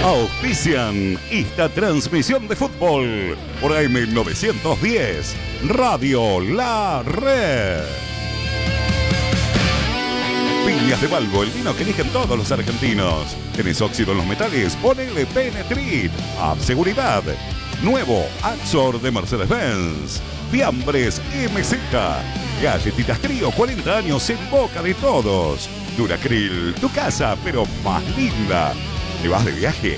Auspician esta transmisión de fútbol por AM910 Radio La Red. Piñas de Balbo, el vino que eligen todos los argentinos. ¿Tenés óxido en los metales? Ponele Benetrit. Seguridad. Nuevo Axor de Mercedes-Benz. Fiambres MZ. Galletitas Trío, 40 años en boca de todos. Duracril, tu casa, pero más linda. ¿Te vas de viaje?